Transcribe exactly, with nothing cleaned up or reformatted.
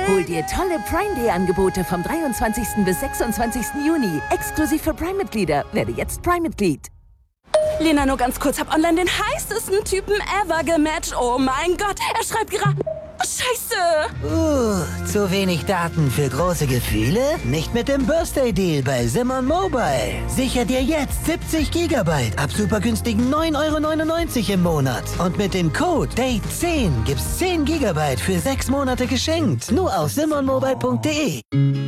Hol dir tolle Prime Day Angebote vom dreiundzwanzigsten bis sechsundzwanzigsten Juni. Exklusiv für Prime-Mitglieder. Werde jetzt Prime-Mitglied. Lena, nur ganz kurz, hab online den heißesten Typen ever gematcht. Oh mein Gott, er schreibt gerade... Scheiße! Uh, zu wenig Daten für große Gefühle? Nicht mit dem Birthday Deal bei Simon Mobile. Sicher dir jetzt siebzig Gigabyte ab super günstigen neun Euro neunundneunzig im Monat. Und mit dem Code Date zehn gibt's zehn Gigabyte für sechs Monate geschenkt. Nur auf simon mobile punkt de.